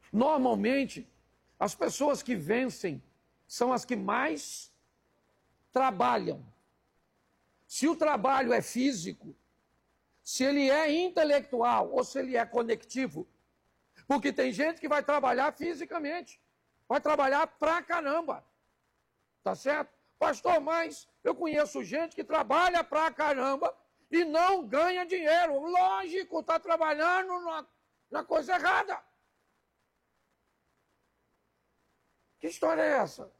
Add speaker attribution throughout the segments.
Speaker 1: Normalmente, as pessoas que vencem são as que mais trabalham. Se o trabalho é físico, se ele é intelectual ou se ele é conectivo, porque tem gente que vai trabalhar fisicamente, vai trabalhar pra caramba, tá certo? Pastor, mas eu conheço gente que trabalha pra caramba e não ganha dinheiro. Lógico, está trabalhando na coisa errada. Que história é essa?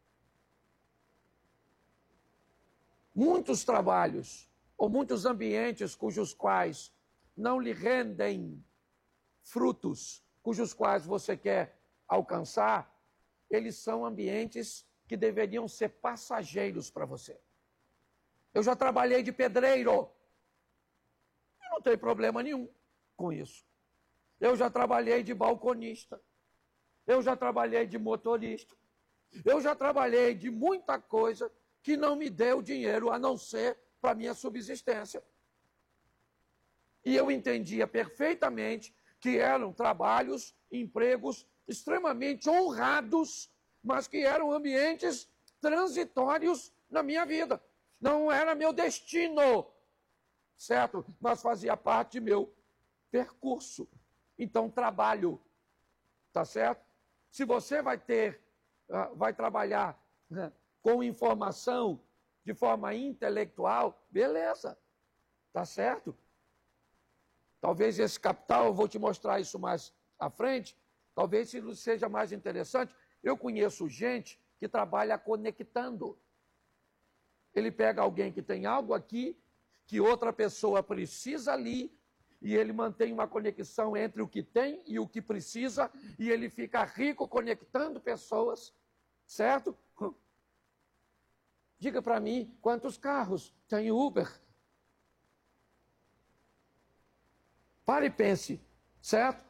Speaker 1: Muitos trabalhos ou muitos ambientes cujos quais não lhe rendem frutos, cujos quais você quer alcançar, eles são ambientes que deveriam ser passageiros para você. Eu já trabalhei de pedreiro. E não tem problema nenhum com isso. Eu já trabalhei de balconista. Eu já trabalhei de motorista. Eu já trabalhei de muita coisa que não me deu dinheiro a não ser para minha subsistência. E eu entendia perfeitamente que eram trabalhos, empregos extremamente honrados, mas que eram ambientes transitórios na minha vida. Não era meu destino, certo? Mas fazia parte do meu percurso. Então, trabalho, tá certo? Se você vai trabalhar com informação de forma intelectual, beleza, tá certo? Talvez esse capital, eu vou te mostrar isso mais à frente, talvez isso seja mais interessante. Eu conheço gente que trabalha conectando. Ele pega alguém que tem algo aqui, que outra pessoa precisa ali, e ele mantém uma conexão entre o que tem e o que precisa, e ele fica rico conectando pessoas, certo? Diga para mim, quantos carros tem Uber? Pare e pense, certo?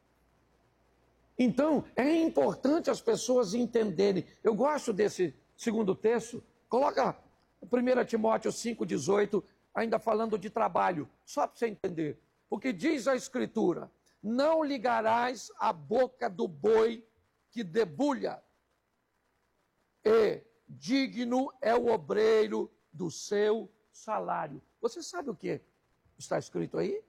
Speaker 1: Então, é importante as pessoas entenderem. Eu gosto desse segundo texto. Coloca 1 Timóteo 5,18, ainda falando de trabalho, só para você entender. Porque diz a Escritura, não ligarás a boca do boi que debulha, e digno é o obreiro do seu salário. Você sabe o que está escrito aí?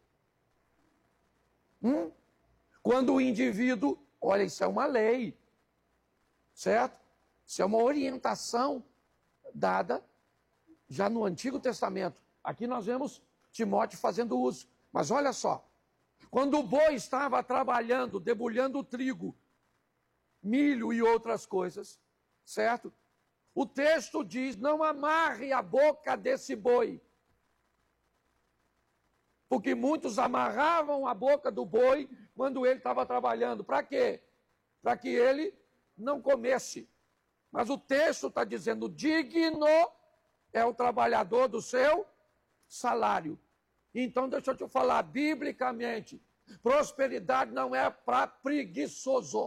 Speaker 1: Quando o indivíduo, olha, isso é uma lei, certo? Isso é uma orientação dada já no Antigo Testamento. Aqui nós vemos Timóteo fazendo uso. Mas olha só, quando o boi estava trabalhando, debulhando o trigo, milho e outras coisas, certo? O texto diz, não amarre a boca desse boi. Porque muitos amarravam a boca do boi quando ele estava trabalhando. Para quê? Para que ele não comesse. Mas o texto está dizendo, digno é o trabalhador do seu salário. Então, deixa eu te falar, biblicamente, prosperidade não é para preguiçoso.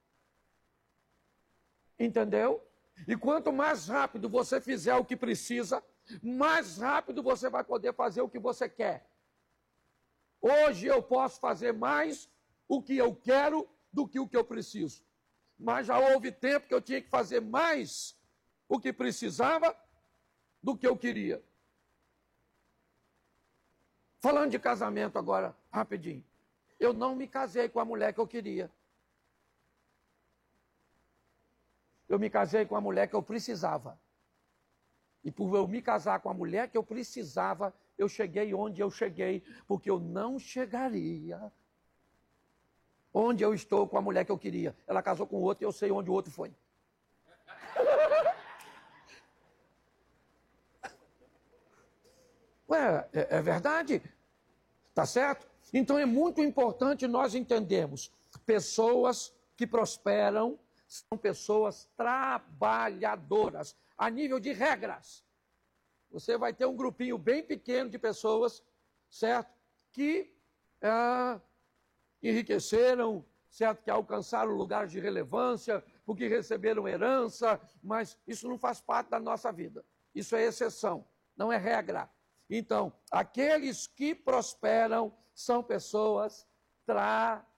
Speaker 1: Entendeu? E quanto mais rápido você fizer o que precisa, mais rápido você vai poder fazer o que você quer. Hoje eu posso fazer mais o que eu quero do que o que eu preciso. Mas já houve tempo que eu tinha que fazer mais o que precisava do que eu queria. Falando de casamento agora, rapidinho. Eu não me casei com a mulher que eu queria. Eu me casei com a mulher que eu precisava. E por eu me casar com a mulher que eu precisava, eu cheguei onde eu cheguei, porque eu não chegaria onde eu estou com a mulher que eu queria. Ela casou com outro e eu sei onde o outro foi. Ué, é verdade? Tá certo? Então é muito importante nós entendermos. Pessoas que prosperam são pessoas trabalhadoras, a nível de regras. Você vai ter um grupinho bem pequeno de pessoas, certo? Que enriqueceram, certo? Que alcançaram lugares de relevância, porque receberam herança, mas isso não faz parte da nossa vida. Isso é exceção, não é regra. Então, aqueles que prosperam são pessoas trabalhadoras.